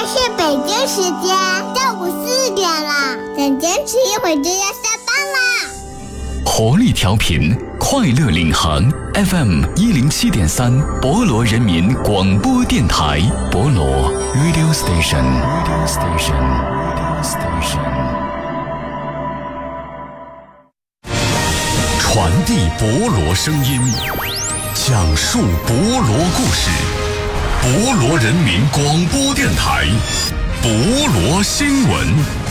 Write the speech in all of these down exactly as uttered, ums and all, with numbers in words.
是北京时间下午四点了，再坚持一会儿就要下班啦。 活力调频，快乐领航 F M 一零七点三，博罗人民广播电台，博罗 Radio Station Radio Station Radio Station， 传递博罗声音，讲述博罗故事，博罗人民广播电台，博罗新闻。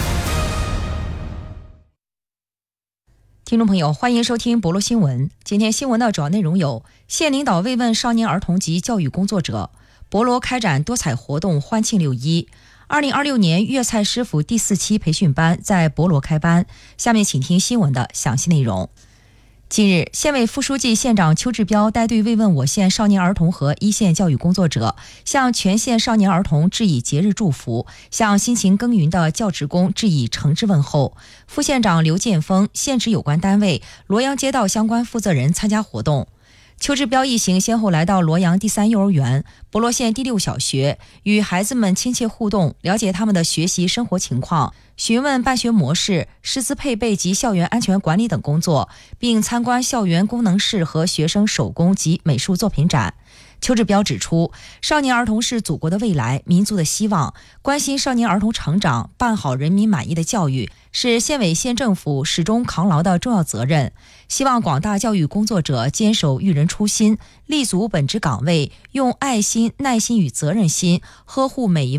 听众朋友，欢迎收听博罗新闻。今天新闻的主要内容有：县领导慰问少年儿童及教育工作者；博罗开展多彩活动欢庆六一；二零二六年粤菜师傅第四期培训班在博罗开班。下面请听新闻的详细内容。近日，县委副书记、县长邱志标带队慰问我县少年儿童和一线教育工作者，向全县少年儿童致以节日祝福，向辛勤耕耘的教职工致以诚挚问候。副县长刘建峰、县直有关单位、罗阳街道相关负责人参加活动。邱志标一行先后来到罗阳第三幼儿园、博罗县第六小学，与孩子们亲切互动，了解他们的学习生活情况，询问办学模式、师资配备及校园安全管理等工作，并参观校园功能室和学生手工及美术作品展。邱志标指出，少年儿童是祖国的未来，民族的希望，关心少年儿童成长，办好人民满意的教育，是县委县政府始终扛牢的重要责任。希望广大教育工作者坚守育人初心，立足本职岗位，用爱心、耐心与责任心呵护每一